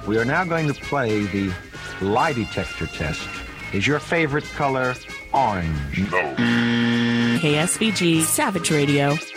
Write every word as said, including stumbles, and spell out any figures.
We are now going to play the lie detector test. Is your favorite color orange? No. K S V G Savage Radio.